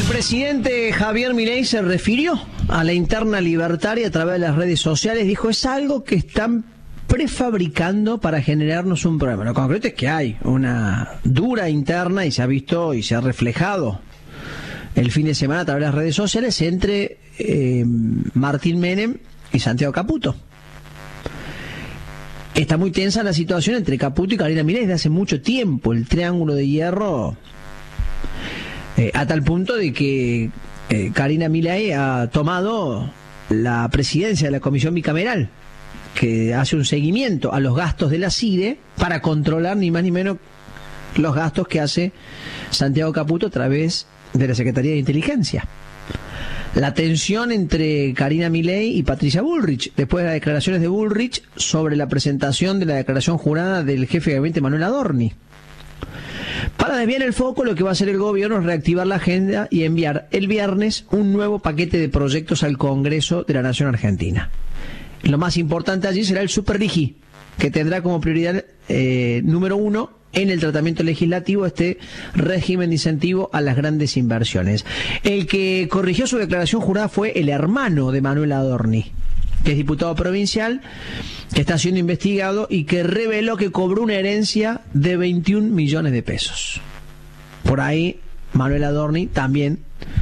presidente Javier Milei se refirió a la interna libertaria a través de las redes sociales. Dijo, es algo que están prefabricando para generarnos un problema. Lo concreto es que hay una dura interna y se ha visto y se ha reflejado el fin de semana a través de las redes sociales entre Martín Menem y Santiago Caputo. Está muy tensa la situación entre Caputo y Karina Milei desde hace mucho tiempo, el triángulo de hierro, a tal punto de que Karina Milei ha tomado la presidencia de la comisión bicameral, que hace un seguimiento a los gastos de la CIDE para controlar ni más ni menos los gastos que hace Santiago Caputo a través de la Secretaría de Inteligencia. La tensión entre Karina Milei y Patricia Bullrich, después de las declaraciones de Bullrich sobre la presentación de la declaración jurada del jefe de gabinete Manuel Adorni. Para desviar el foco, lo que va a hacer el gobierno es reactivar la agenda y enviar el viernes un nuevo paquete de proyectos al Congreso de la Nación Argentina. Lo más importante allí será el Super-Digi, que tendrá como prioridad número 1 en el tratamiento legislativo este régimen de incentivo a las grandes inversiones. El que corrigió su declaración jurada fue el hermano de Manuel Adorni, que es diputado provincial, que está siendo investigado y que reveló que cobró una herencia de 21 millones de pesos. Por ahí, Manuel Adorni también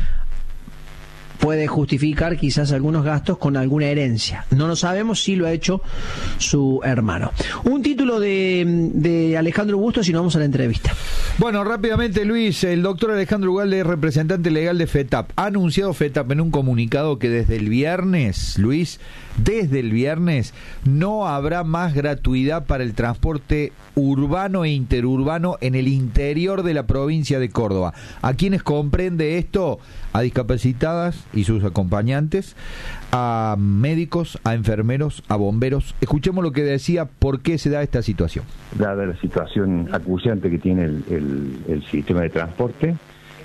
puede justificar quizás algunos gastos con alguna herencia. No lo sabemos si lo ha hecho su hermano. Un título de Alejandro Bustos y nos vamos a la entrevista. Bueno, rápidamente, Luis, el doctor Alejandro Ugalde, representante legal de FETAP, ha anunciado FETAP en un comunicado que desde el viernes, Luis, desde el viernes no habrá más gratuidad para el transporte urbano e interurbano en el interior de la provincia de Córdoba. ¿A quiénes comprende esto? A discapacitadas y sus acompañantes, a médicos, a enfermeros, a bomberos. Escuchemos lo que decía, por qué se da esta situación. Dada la situación acuciante que tiene el sistema de transporte,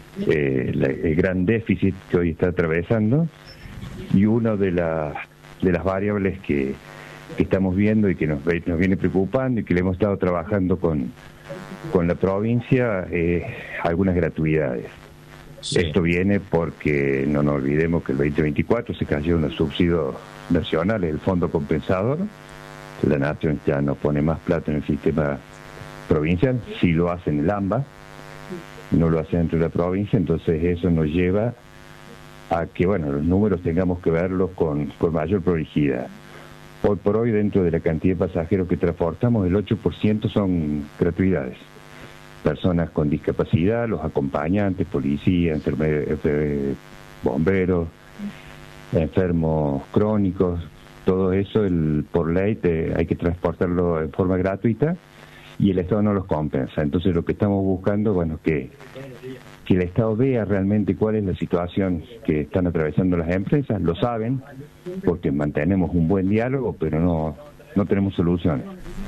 el gran déficit que hoy está atravesando, y una de las variables que estamos viendo y que nos viene preocupando y que le hemos estado trabajando con la provincia, algunas gratuidades. Sí. Esto viene porque no nos olvidemos que el 2024 se cayó unos subsidios nacionales, el Fondo Compensador. La Nación ya no pone más plata en el sistema provincial, sí lo hace en el AMBA, no lo hace dentro de la provincia, entonces eso nos lleva a que, bueno, los números tengamos que verlos con mayor prolijidad. Hoy por hoy, dentro de la cantidad de pasajeros que transportamos, el 8% son gratuidades. Personas con discapacidad, los acompañantes, policías, enfermeros, bomberos, enfermos crónicos, todo eso por ley hay que transportarlo en forma gratuita y el Estado no los compensa. Entonces lo que estamos buscando, bueno, que el Estado vea realmente cuál es la situación que están atravesando las empresas, lo saben, porque mantenemos un buen diálogo, pero no tenemos soluciones.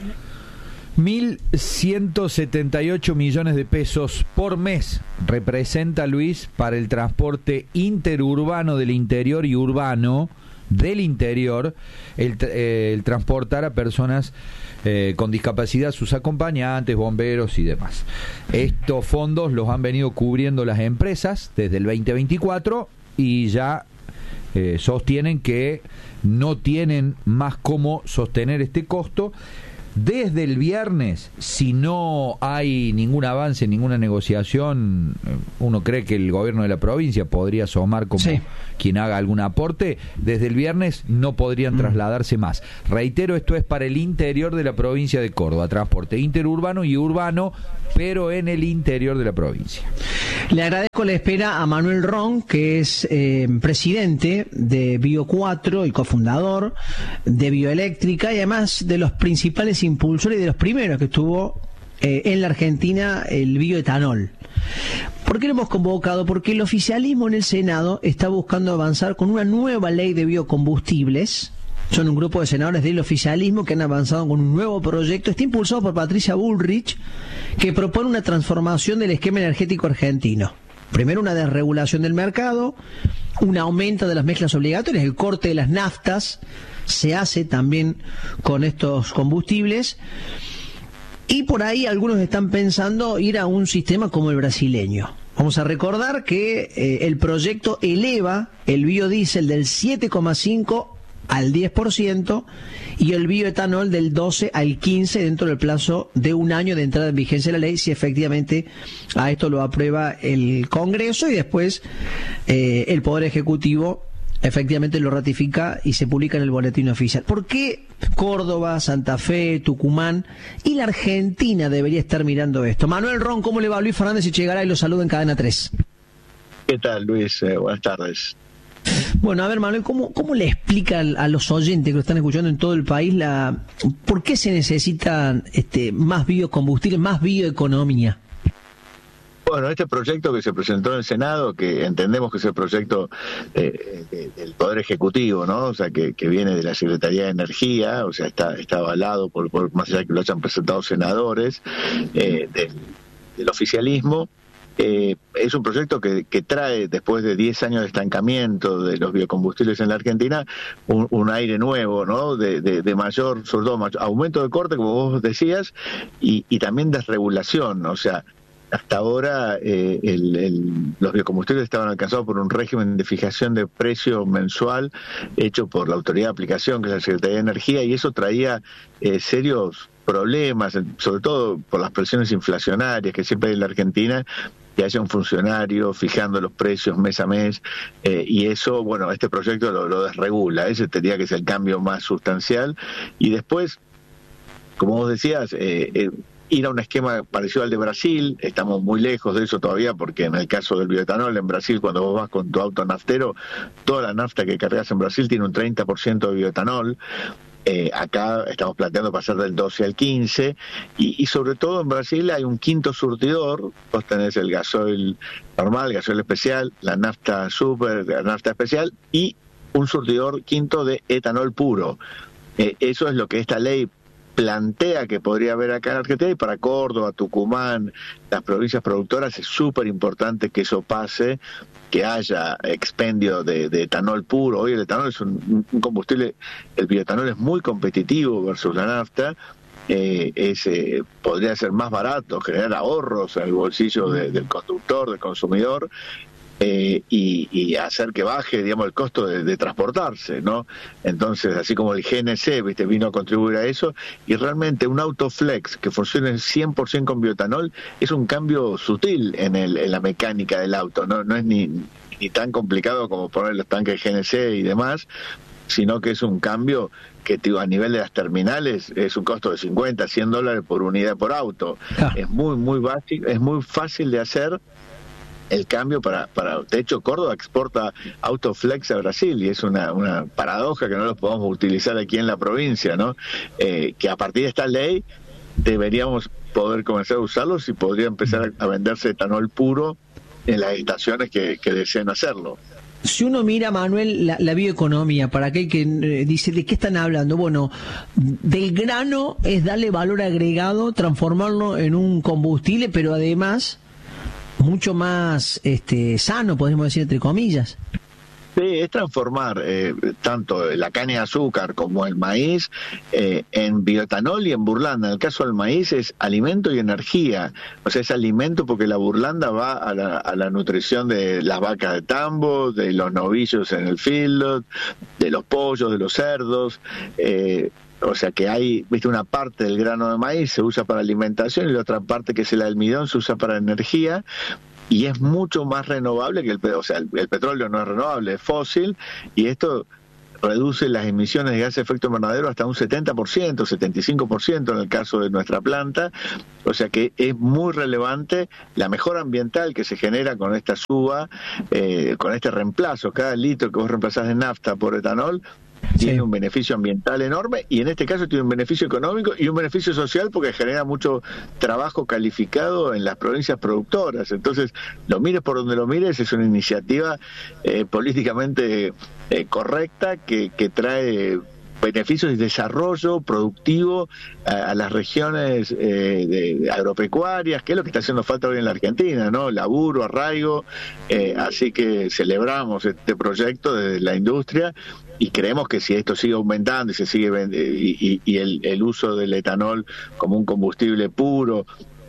1.178 millones de pesos por mes representa, Luis, para el transporte interurbano del interior y urbano del interior, el transportar a personas con discapacidad, sus acompañantes, bomberos y demás. Estos fondos los han venido cubriendo las empresas desde el 2024 y ya sostienen que no tienen más cómo sostener este costo. Desde el viernes, si no hay ningún avance, ninguna negociación, uno cree que el gobierno de la provincia podría asomar como quien haga algún aporte. Desde el viernes no podrían trasladarse más. Reitero, esto es para el interior de la provincia de Córdoba, transporte interurbano y urbano, pero en el interior de la provincia. Le agradezco la espera a Manuel Ron, que es presidente de Bio4 y cofundador de Bioeléctrica, y además de los principales impulsores y de los primeros que estuvo en la Argentina el bioetanol. ¿Por qué lo hemos convocado? Porque el oficialismo en el Senado está buscando avanzar con una nueva ley de biocombustibles. Son un grupo de senadores del oficialismo que han avanzado con un nuevo proyecto. Está impulsado por Patricia Bullrich, que propone una transformación del esquema energético argentino. Primero, una desregulación del mercado, un aumento de las mezclas obligatorias, el corte de las naftas se hace también con estos combustibles. Y por ahí algunos están pensando ir a un sistema como el brasileño, Vamos a recordar que el proyecto eleva el biodiesel del 7,5 al 10% y el bioetanol del 12 al 15% dentro del plazo de un año de entrada en vigencia de la ley, si efectivamente a esto lo aprueba el Congreso y después el Poder Ejecutivo efectivamente lo ratifica y se publica en el boletín oficial. ¿Por qué Córdoba, Santa Fe, Tucumán y la Argentina debería estar mirando esto? Manuel Ron, ¿cómo le va? Luis Fernández Echegaray lo saluda en Cadena 3. ¿Qué tal, Luis? Buenas tardes. Bueno, a ver, Manuel, ¿cómo le explica a los oyentes que lo están escuchando en todo el país por qué se necesitan más biocombustibles, más bioeconomía? Bueno, este proyecto que se presentó en el Senado, que entendemos que es el proyecto del Poder Ejecutivo, ¿no? O sea, que viene de la Secretaría de Energía, o sea, está avalado por más allá de que lo hayan presentado senadores del oficialismo. Es un proyecto que trae, después de 10 años de estancamiento de los biocombustibles en la Argentina, un aire nuevo, ¿no? De mayor, sobre todo, aumento de corte, como vos decías, y también desregulación, o sea, hasta ahora los biocombustibles estaban alcanzados por un régimen de fijación de precio mensual hecho por la autoridad de aplicación, que es la Secretaría de Energía, y eso traía serios problemas, sobre todo por las presiones inflacionarias que siempre hay en la Argentina, que haya un funcionario fijando los precios mes a mes, y eso, bueno, este proyecto lo desregula. Ese tendría que ser el cambio más sustancial. Y después, como vos decías, ir a un esquema parecido al de Brasil. Estamos muy lejos de eso todavía, porque en el caso del bioetanol en Brasil, cuando vos vas con tu auto naftero, toda la nafta que cargas en Brasil tiene un 30% de bioetanol. Acá estamos planteando pasar del 12 al 15, y sobre todo en Brasil hay un quinto surtidor. Vos tenés el gasoil normal, el gasoil especial, la nafta super, la nafta especial, y un surtidor quinto de etanol puro. Eso es lo que esta ley plantea que podría haber acá en Argentina, y para Córdoba, Tucumán, las provincias productoras es súper importante que eso pase, que haya expendio de etanol puro. Hoy el etanol es un combustible, el bioetanol es muy competitivo versus la nafta, podría ser más barato, generar ahorros en el bolsillo del conductor, del consumidor, y hacer que baje, digamos, el costo de transportarse, ¿no? Entonces, así como el GNC, ¿viste?, vino a contribuir a eso, y realmente un auto flex que funcione 100% con bioetanol es un cambio sutil en la mecánica del auto, no es ni tan complicado como poner los tanques GNC y demás, sino que es un cambio que a nivel de las terminales es un costo de $50, $100 por unidad por auto. Es muy básico, es muy fácil de hacer el cambio para de hecho Córdoba exporta Autoflex a Brasil, y es una paradoja que no los podamos utilizar aquí en la provincia, ¿no? Que a partir de esta ley deberíamos poder comenzar a usarlos y podría empezar a venderse etanol puro en las estaciones que deseen hacerlo. Si uno mira, Manuel, la bioeconomía, para aquel que dice, ¿de qué están hablando? Bueno, del grano es darle valor agregado, transformarlo en un combustible, pero además mucho más sano, podemos decir, entre comillas. Sí, es transformar tanto la caña de azúcar como el maíz en bioetanol y en burlanda. En el caso del maíz es alimento y energía, o sea, es alimento porque la burlanda va a la nutrición de las vacas de tambo, de los novillos en el feedlot, de los pollos, de los cerdos. O sea que hay, viste, una parte del grano de maíz se usa para alimentación y la otra parte, que es el almidón, se usa para energía, y es mucho más renovable que el petróleo no es renovable, es fósil, y esto reduce las emisiones de gases de efecto invernadero hasta un 70%, 75% en el caso de nuestra planta. O sea que es muy relevante la mejora ambiental que se genera con esta suba, con este reemplazo. Cada litro que vos reemplazás de nafta por etanol tiene un beneficio ambiental enorme, y en este caso tiene un beneficio económico y un beneficio social, porque genera mucho trabajo calificado en las provincias productoras. Entonces, lo mires por donde lo mires, es una iniciativa políticamente correcta que trae beneficios y desarrollo productivo a las regiones agropecuarias, que es lo que está haciendo falta hoy en la Argentina, ¿no? Laburo, arraigo, así que celebramos este proyecto desde la industria, y creemos que si esto sigue aumentando y se sigue el uso del etanol como un combustible puro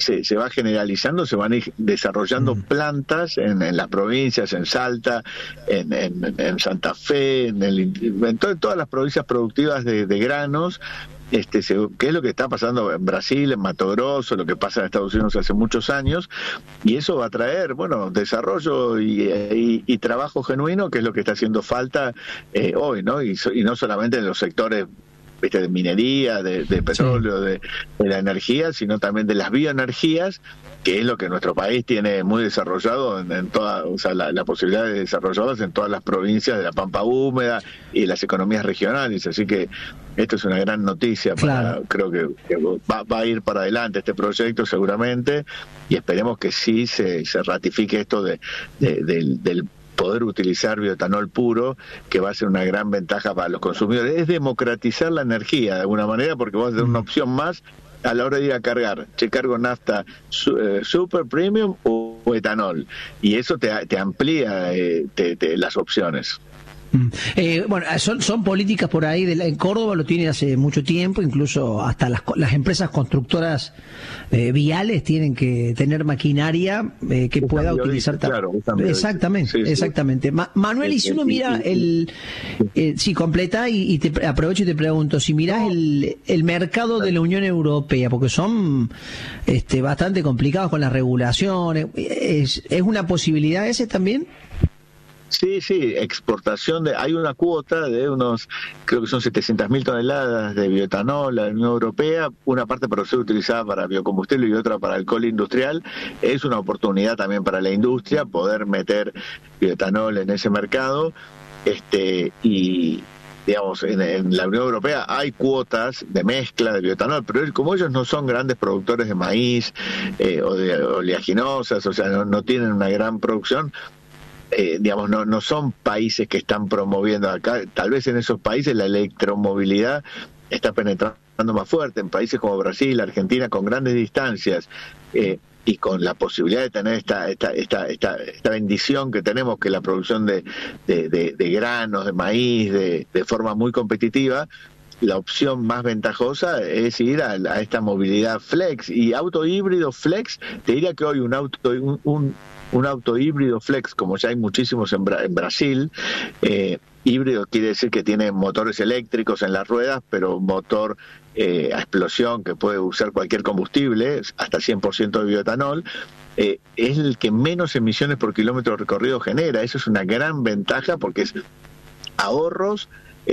se va generalizando, se van a ir desarrollando plantas en las provincias, en Salta, en Santa Fe, en todas las provincias productivas de granos, que es lo que está pasando en Brasil, en Mato Grosso, lo que pasa en Estados Unidos hace muchos años, y eso va a traer, desarrollo y trabajo genuino, que es lo que está haciendo falta hoy, ¿no? Y no solamente en los sectores de minería, de petróleo, de la energía, sino también de las bioenergías, que es lo que nuestro país tiene muy desarrollado en toda, o sea, la posibilidad de desarrollarlas en todas las provincias de la Pampa húmeda y las economías regionales. Así que esto es una gran noticia. Creo que va a ir para adelante este proyecto seguramente, y esperemos que sí se ratifique esto del poder utilizar bioetanol puro, que va a ser una gran ventaja para los consumidores. Es democratizar la energía de alguna manera, porque vas a tener una opción más a la hora de ir a cargar. Cargo nafta super premium o etanol, y eso te amplía las opciones. Bueno, son políticas por ahí, en Córdoba lo tienen hace mucho tiempo, incluso hasta las empresas constructoras viales tienen que tener maquinaria que pueda utilizar. Claro, exactamente, sí, exactamente. Sí. Manuel, y si uno mira sí, completa y te aprovecho y te pregunto, si mirás el mercado de la Unión Europea, porque son bastante complicados con las regulaciones, ¿es una posibilidad ese también? Sí, exportación hay una cuota de creo que son 700.000 toneladas de bioetanol a la Unión Europea, una parte para ser utilizada para biocombustible y otra para alcohol industrial. Es una oportunidad también para la industria poder meter bioetanol en ese mercado, y digamos, en la Unión Europea hay cuotas de mezcla de bioetanol, pero como ellos no son grandes productores de maíz o de oleaginosas, o sea, no tienen una gran producción, digamos, no son países que están promoviendo acá. Tal vez en esos países la electromovilidad está penetrando más fuerte, en países como Brasil, Argentina, con grandes distancias, y con la posibilidad de tener esta bendición que tenemos, que la producción de granos, de maíz, de forma muy competitiva. La opción más ventajosa es ir a esta movilidad flex, y auto híbrido flex. Te diría que hoy un auto híbrido flex, como ya hay muchísimos en Brasil, híbrido quiere decir que tiene motores eléctricos en las ruedas, pero motor a explosión que puede usar cualquier combustible, hasta 100% de bioetanol, es el que menos emisiones por kilómetro recorrido genera. Eso es una gran ventaja, porque es ahorros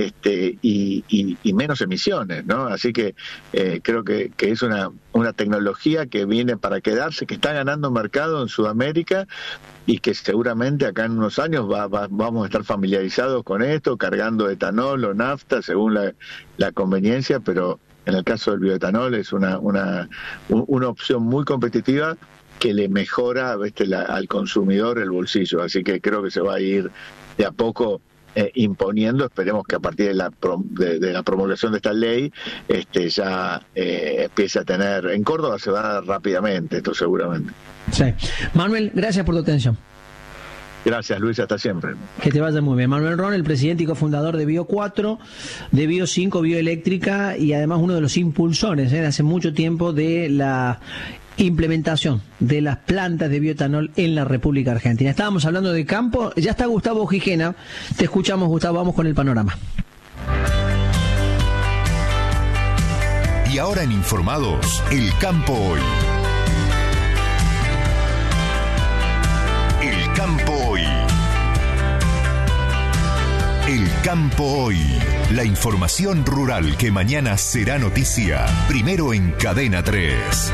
y menos emisiones, ¿no? Así que creo que es una tecnología que viene para quedarse, que está ganando mercado en Sudamérica, y que seguramente acá en unos años vamos a estar familiarizados con esto, cargando etanol o nafta según la conveniencia, pero en el caso del bioetanol es una opción muy competitiva que le mejora al consumidor el bolsillo. Así que creo que se va a ir de a poco imponiendo. Esperemos que a partir de la promulgación de esta ley ya empiece a tener. En Córdoba se va a dar rápidamente esto, seguramente. Sí. Manuel, gracias por tu atención. Gracias, Luis, hasta siempre. Que te vaya muy bien. Manuel Ron, el presidente y cofundador de Bio4, de Bio5, Bioeléctrica, y además uno de los impulsores hace mucho tiempo de la implementación de las plantas de bioetanol en la República Argentina. Estábamos hablando de campo, ya está Gustavo Gijena. Te escuchamos, Gustavo, vamos con el panorama. Y ahora en Informados, el campo hoy. El campo hoy. El campo hoy. La información rural que mañana será noticia. Primero en Cadena 3.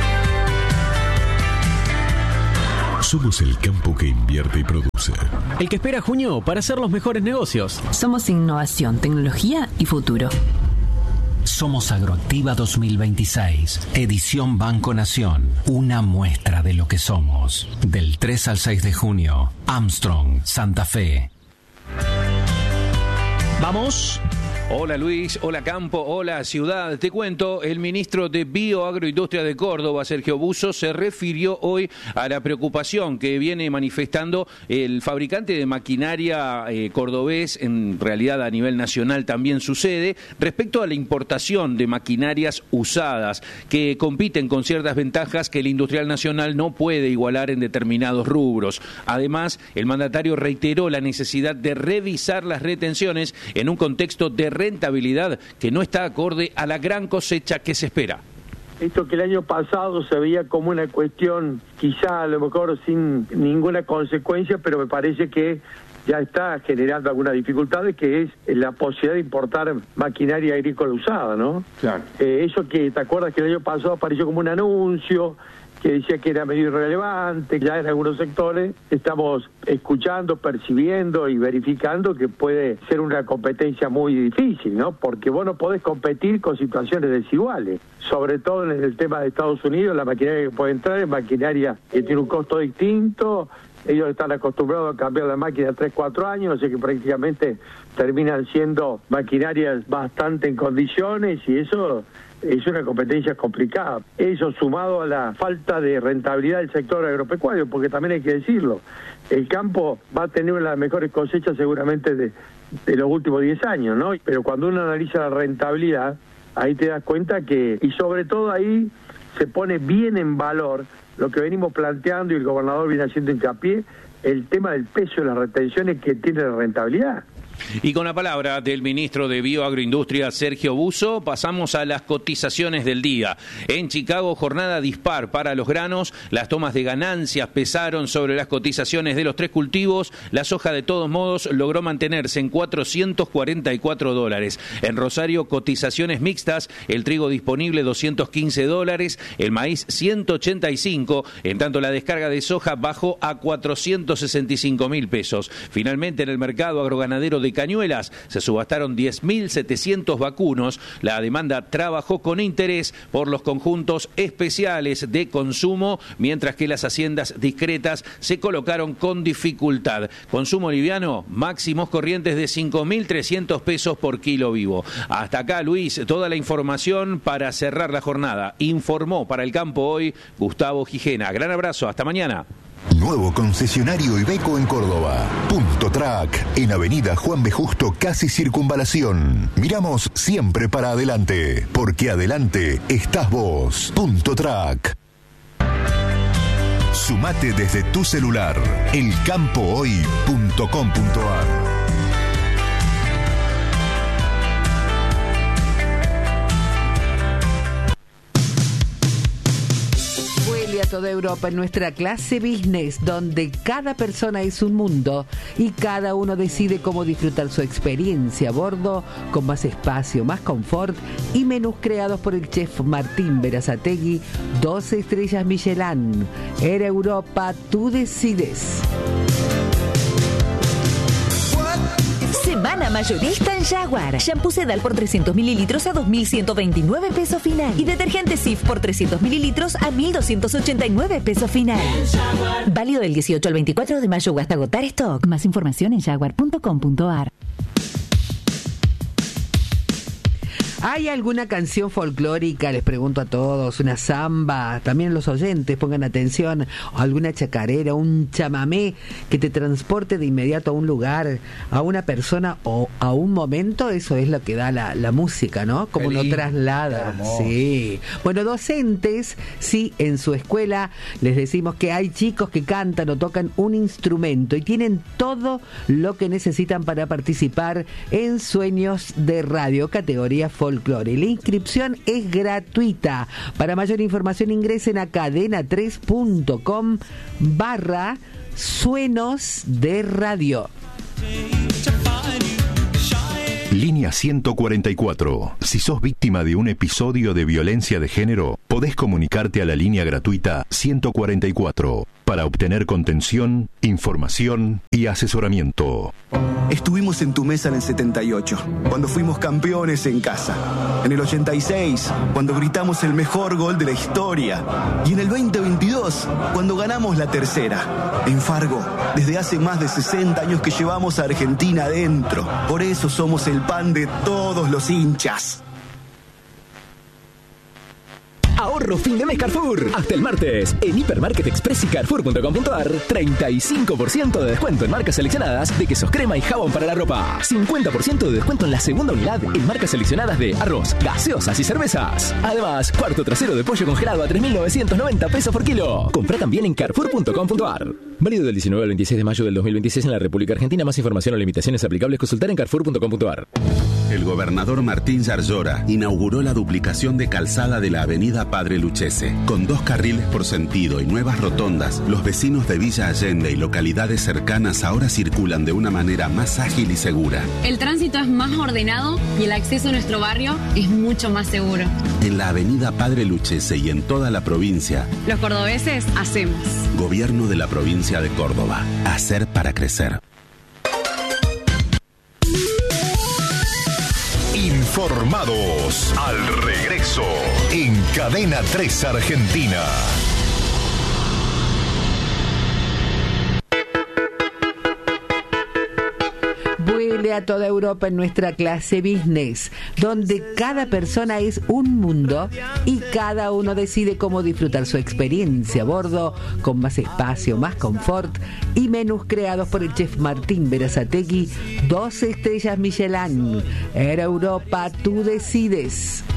Somos el campo que invierte y produce. El que espera junio para hacer los mejores negocios. Somos innovación, tecnología y futuro. Somos Agroactiva 2026, edición Banco Nación. Una muestra de lo que somos. Del 3 al 6 de junio, Armstrong, Santa Fe. Vamos Hola Luis, hola Campo, hola Ciudad. Te cuento, el ministro de Bioagroindustria de Córdoba, Sergio Busso, se refirió hoy a la preocupación que viene manifestando el fabricante de maquinaria cordobés, en realidad a nivel nacional también sucede, respecto a la importación de maquinarias usadas que compiten con ciertas ventajas que el industrial nacional no puede igualar en determinados rubros. Además, el mandatario reiteró la necesidad de revisar las retenciones en un contexto de rentabilidad que no está acorde a la gran cosecha que se espera. Esto que el año pasado se veía como una cuestión, quizá a lo mejor sin ninguna consecuencia, pero me parece que ya está generando algunas dificultades, que es la posibilidad de importar maquinaria agrícola usada, ¿no? Claro. Eso que, ¿te acuerdas que el año pasado apareció como un anuncio que decía que era medio irrelevante? Ya en algunos sectores estamos escuchando, percibiendo y verificando que puede ser una competencia muy difícil, ¿no? Porque vos no podés competir con situaciones desiguales, sobre todo en el tema de Estados Unidos. La maquinaria que puede entrar es maquinaria que tiene un costo distinto. Ellos están acostumbrados a cambiar la máquina 3-4 años, así que prácticamente terminan siendo maquinarias bastante en condiciones, y eso es una competencia complicada. Eso sumado a la falta de rentabilidad del sector agropecuario, porque también hay que decirlo, el campo va a tener una de las mejores cosechas seguramente de los últimos 10 años, ¿no? Pero cuando uno analiza la rentabilidad, ahí te das cuenta que, y sobre todo ahí se pone bien en valor lo que venimos planteando, y el gobernador viene haciendo hincapié, el tema del peso de las retenciones que tiene la rentabilidad. Y con la palabra del ministro de Bioagroindustria, Sergio Busso, pasamos a las cotizaciones del día. En Chicago, jornada dispar para los granos. Las tomas de ganancias pesaron sobre las cotizaciones de los tres cultivos. La soja, de todos modos, logró mantenerse en $444. En Rosario, cotizaciones mixtas. El trigo disponible, $215. El maíz, $185. En tanto, la descarga de soja bajó a $465.000. Finalmente, en el mercado agroganadero de Cañuelas se subastaron 10.700 vacunos. La demanda trabajó con interés por los conjuntos especiales de consumo, mientras que las haciendas discretas se colocaron con dificultad. Consumo liviano, máximos corrientes de $5.300 por kilo vivo. Hasta acá, Luis, toda la información para cerrar la jornada. Informó para El Campo Hoy Gustavo Gijena. Gran abrazo, hasta mañana. Nuevo concesionario Iveco en Córdoba. Punto Track, en Avenida Juan B. Justo, casi Circunvalación. Miramos siempre para adelante, porque adelante estás vos. Punto Track. Sumate desde tu celular. elcampohoy.com.ar. A toda Europa en nuestra clase business, donde cada persona es un mundo y cada uno decide cómo disfrutar su experiencia a bordo, con más espacio, más confort y menús creados por el chef Martín Berazategui, 12 estrellas Michelin. Era Europa, tú decides. Semana mayorista en Jaguar. Shampoo Sedal por 300 mililitros a $2.129 final. Y detergente Cif por 300 mililitros a $1.289 final. Válido del 18 al 24 de mayo o hasta agotar stock. Más información en jaguar.com.ar. ¿Hay alguna canción folclórica, les pregunto a todos, una samba, también los oyentes, pongan atención, alguna chacarera, un chamamé que te transporte de inmediato a un lugar, a una persona o a un momento? Eso es lo que da la música, ¿no? Como lo traslada. Sí. Bueno, docentes, sí, en su escuela les decimos que hay chicos que cantan o tocan un instrumento y tienen todo lo que necesitan para participar en Sueños de Radio, categoría folclore. La inscripción es gratuita. Para mayor información ingresen a cadena3.com/Suenos de Radio. Línea 144. Si sos víctima de un episodio de violencia de género, podés comunicarte a la línea gratuita 144 para obtener contención, información y asesoramiento. Estuvimos en tu mesa en el 78, cuando fuimos campeones en casa. En el 86, cuando gritamos el mejor gol de la historia. Y en el 2022, cuando ganamos la tercera. En Fargo, desde hace más de 60 años que llevamos a Argentina adentro. Por eso somos el pan de todos los hinchas. Ahorro fin de mes Carrefour. Hasta el martes, en Hipermarket Express y Carrefour.com.ar, 35% de descuento en marcas seleccionadas de quesos crema y jabón para la ropa. 50% de descuento en la segunda unidad en marcas seleccionadas de arroz, gaseosas y cervezas. Además, cuarto trasero de pollo congelado a 3.990 pesos por kilo. Compra también en Carrefour.com.ar. Válido del 19 al 26 de mayo del 2026 en la República Argentina. Más información o limitaciones aplicables consultar en Carrefour.com.ar. El gobernador Martín Yarlora inauguró la duplicación de calzada de la avenida Padre Lucchese. Con 2 carriles por sentido y nuevas rotondas, los vecinos de Villa Allende y localidades cercanas ahora circulan de una manera más ágil y segura. El tránsito es más ordenado y el acceso a nuestro barrio es mucho más seguro. En la avenida Padre Lucchese y en toda la provincia, los cordobeses hacemos. Gobierno de la provincia de Córdoba. Hacer para crecer. Informados al regreso en Cadena 3 Argentina. Vuele a toda Europa en nuestra clase business, donde cada persona es un mundo y cada uno decide cómo disfrutar su experiencia a bordo, con más espacio, más confort y menús creados por el chef Martín Berazategui, 2 estrellas Michelin. Air Europa, tú decides.